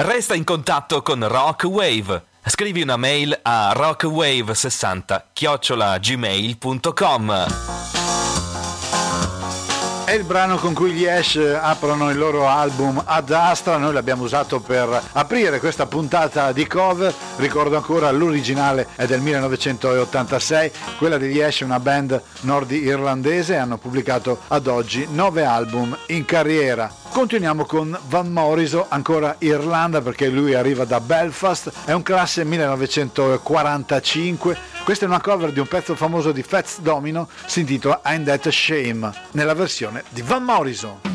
Resta in contatto con Rock Wave. Scrivi una mail a rockwave60@gmail.com. È il brano con cui gli Ash aprono il loro album Ad Astra. Noi l'abbiamo usato per aprire questa puntata di cover. Ricordo ancora l'originale è del 1986, quella degli Ash, una band nordirlandese. Hanno pubblicato ad oggi 9 album in carriera. Continuiamo con Van Morrison, ancora Irlanda, perché lui arriva da Belfast, è un classe 1945. Questa è una cover di un pezzo famoso di Fats Domino, si intitola I'm That Shame, nella versione di Van Morrison.